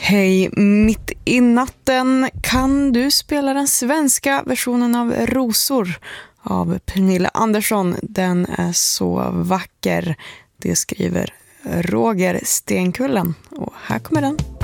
Hej, mitt i natten kan du spela den svenska versionen av Rosor av Pernilla Andersson. Den är så vacker. Det skriver Roger Stenkullen och här kommer den.